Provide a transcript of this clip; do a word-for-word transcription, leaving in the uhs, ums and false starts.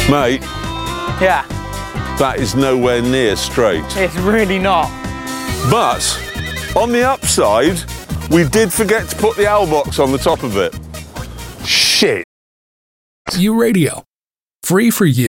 Mate, Yeah, that is nowhere near straight. it's really not. But on the upside, we did forget to put the owl box on the top of it. Shit. U Radio. Free for you.